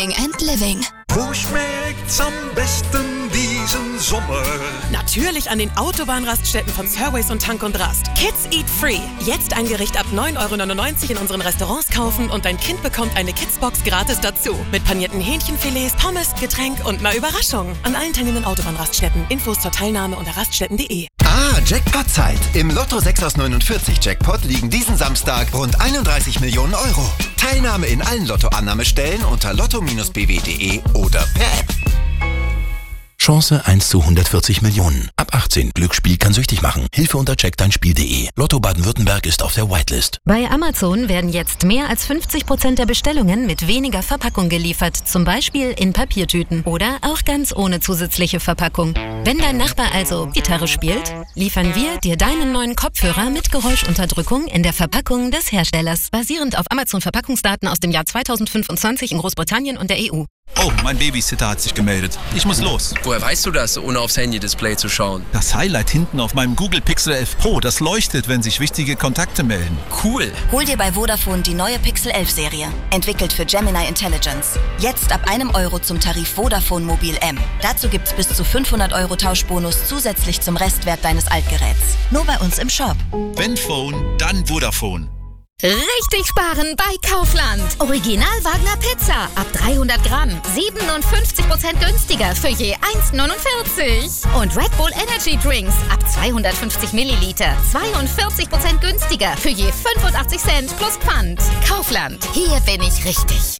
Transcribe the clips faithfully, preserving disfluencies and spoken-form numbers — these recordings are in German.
and Living. Wo schmeckt's am besten diesen Sommer? Natürlich an den Autobahnraststätten von Surways und Tank und Rast. Kids Eat Free. Jetzt ein Gericht ab neun Euro neunundneunzig in unseren Restaurants kaufen und dein Kind bekommt eine Kidsbox gratis dazu. Mit panierten Hähnchenfilets, Pommes, Getränk und einer Überraschung. An allen teilnehmenden Autobahnraststätten. Infos zur Teilnahme unter raststätten punkt de. Ah, Jackpot-Zeit. Im Lotto sechs aus neunundvierzig Jackpot liegen diesen Samstag rund einunddreißig Millionen Euro. Teilnahme in allen Lottoannahmestellen unter lotto Bindestrich b w punkt de oder per App. Chance eins zu hundertvierzig Millionen. Ab achtzehn. Glücksspiel kann süchtig machen. Hilfe unter check dein spiel punkt de. Lotto Baden-Württemberg ist auf der Whitelist. Bei Amazon werden jetzt mehr als fünfzig Prozent der Bestellungen mit weniger Verpackung geliefert. Zum Beispiel in Papiertüten oder auch ganz ohne zusätzliche Verpackung. Wenn dein Nachbar also Gitarre spielt, liefern wir dir deinen neuen Kopfhörer mit Geräuschunterdrückung in der Verpackung des Herstellers. Basierend auf Amazon-Verpackungsdaten aus dem Jahr zweitausendfünfundzwanzig in Großbritannien und der E U. Oh, mein Babysitter hat sich gemeldet. Ich muss los. Woher weißt du das, ohne aufs Handy-Display zu schauen? Das Highlight hinten auf meinem Google Pixel elf Pro, das leuchtet, wenn sich wichtige Kontakte melden. Cool. Hol dir bei Vodafone die neue Pixel elf Serie. Entwickelt für Gemini Intelligence. Jetzt ab einem Euro zum Tarif Vodafone Mobil M. Dazu gibt's bis zu fünfhundert Euro Tauschbonus zusätzlich zum Restwert deines Altgeräts. Nur bei uns im Shop. Wenn Phone, dann Vodafone. Richtig sparen bei Kaufland. Original Wagner Pizza ab dreihundert Gramm. siebenundfünfzig Prozent günstiger für je eins neunundvierzig. Und Red Bull Energy Drinks ab zweihundertfünfzig Milliliter. zweiundvierzig Prozent günstiger für je fünfundachtzig Cent plus Pfand. Kaufland. Hier bin ich richtig.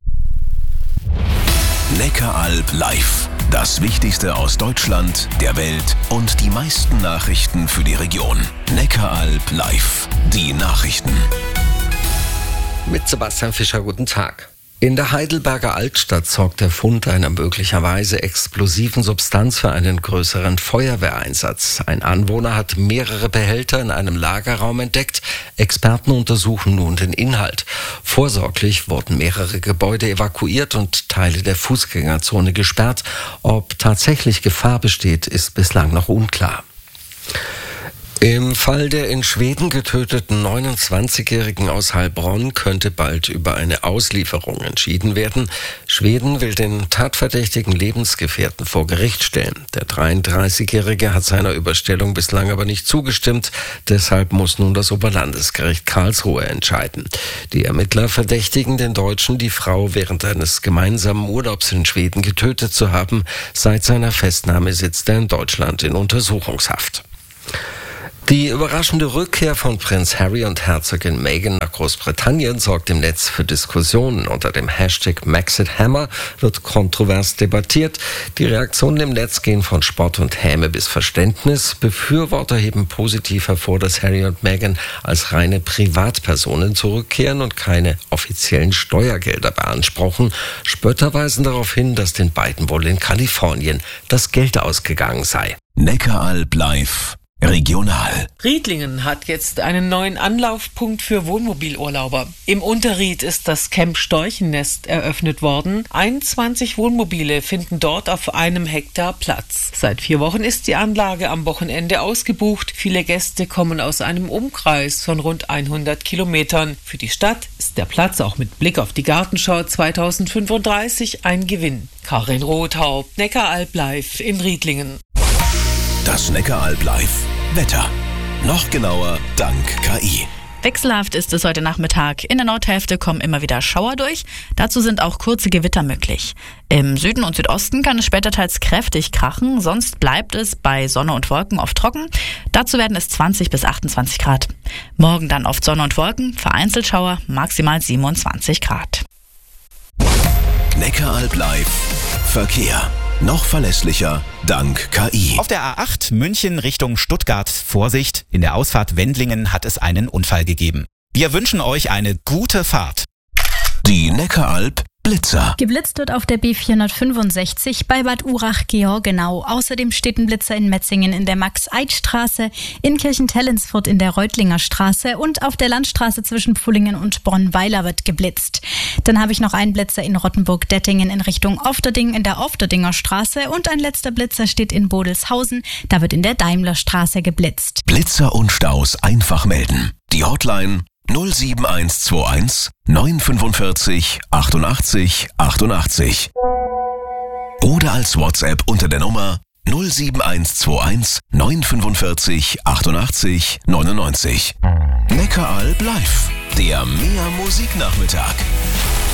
Neckaralb live. Das Wichtigste aus Deutschland, der Welt und die meisten Nachrichten für die Region. Neckaralb live. Die Nachrichten. Mit Sebastian Fischer, guten Tag. In der Heidelberger Altstadt sorgt der Fund einer möglicherweise explosiven Substanz für einen größeren Feuerwehreinsatz. Ein Anwohner hat mehrere Behälter in einem Lagerraum entdeckt. Experten untersuchen nun den Inhalt. Vorsorglich wurden mehrere Gebäude evakuiert und Teile der Fußgängerzone gesperrt. Ob tatsächlich Gefahr besteht, ist bislang noch unklar. Im Fall der in Schweden getöteten neunundzwanzigjährigen aus Heilbronn könnte bald über eine Auslieferung entschieden werden. Schweden will den tatverdächtigen Lebensgefährten vor Gericht stellen. Der dreiunddreißigjährige hat seiner Überstellung bislang aber nicht zugestimmt. Deshalb muss nun das Oberlandesgericht Karlsruhe entscheiden. Die Ermittler verdächtigen den Deutschen, die Frau während eines gemeinsamen Urlaubs in Schweden getötet zu haben. Seit seiner Festnahme sitzt er in Deutschland in Untersuchungshaft. Die überraschende Rückkehr von Prinz Harry und Herzogin Meghan nach Großbritannien sorgt im Netz für Diskussionen. Unter dem Hashtag MaxitHammer wird kontrovers debattiert. Die Reaktionen im Netz gehen von Spott und Häme bis Verständnis. Befürworter heben positiv hervor, dass Harry und Meghan als reine Privatpersonen zurückkehren und keine offiziellen Steuergelder beanspruchen. Spötter weisen darauf hin, dass den beiden wohl in Kalifornien das Geld ausgegangen sei. Neckaralb live. Regional. Riedlingen hat jetzt einen neuen Anlaufpunkt für Wohnmobilurlauber. Im Unterried ist das Camp Storchennest eröffnet worden. einundzwanzig Wohnmobile finden dort auf einem Hektar Platz. Seit vier Wochen ist die Anlage am Wochenende ausgebucht. Viele Gäste kommen aus einem Umkreis von rund hundert Kilometern. Für die Stadt ist der Platz auch mit Blick auf die Gartenschau zweitausendfünfunddreißig ein Gewinn. Karin Rothaupt, Neckaralb live in Riedlingen. Das Neckaralb live. Wetter. Noch genauer dank K I. Wechselhaft ist es heute Nachmittag. In der Nordhälfte kommen immer wieder Schauer durch. Dazu sind auch kurze Gewitter möglich. Im Süden und Südosten kann es später teils kräftig krachen. Sonst bleibt es bei Sonne und Wolken oft trocken. Dazu werden es zwanzig bis achtundzwanzig Grad. Morgen dann oft Sonne und Wolken, vereinzelt Schauer, maximal siebenundzwanzig Grad. Neckaralb live. Verkehr. Noch verlässlicher dank K I. Auf der A acht München Richtung Stuttgart. Vorsicht, in der Ausfahrt Wendlingen hat es einen Unfall gegeben. Wir wünschen euch eine gute Fahrt. Die Neckaralb Blitzer. Geblitzt wird auf der B vierhundertfünfundsechzig bei Bad Urach-Georgenau. Außerdem steht ein Blitzer in Metzingen in der Max-Eid-Straße, in Kirchentellensfurt in der Reutlinger Straße und auf der Landstraße zwischen Pfullingen und Bronn-Weiler wird geblitzt. Dann habe ich noch einen Blitzer in Rottenburg-Dettingen in Richtung Ofterding in der Ofterdinger Straße und ein letzter Blitzer steht in Bodelshausen, da wird in der Daimlerstraße geblitzt. Blitzer und Staus einfach melden. Die Hotline null sieben eins zwei eins neun fünfundvierzig achtundachtzig achtundachtzig. Oder als WhatsApp unter der Nummer null sieben eins zwei eins neun fünfundvierzig achtundachtzig neunundneunzig. Neckaralb live, der Mehr Musiknachmittag.